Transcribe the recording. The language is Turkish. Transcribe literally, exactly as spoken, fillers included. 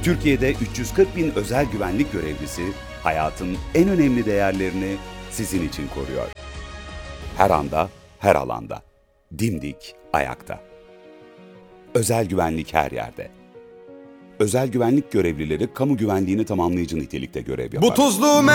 Türkiye'de üç yüz kırk bin özel güvenlik görevlisi hayatın en önemli değerlerini sizin için koruyor. Her anda, her alanda. Dimdik ayakta. Özel güvenlik her yerde. Özel güvenlik görevlileri kamu güvenliğini tamamlayıcı nitelikte görev yapar. Bu tuzlu